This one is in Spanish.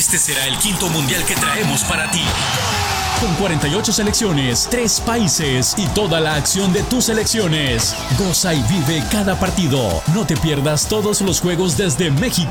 Este será el quinto mundial que traemos para ti. Con 48 selecciones, 3 países y toda la acción de tus selecciones. Goza y vive cada partido. No te pierdas todos los juegos desde México.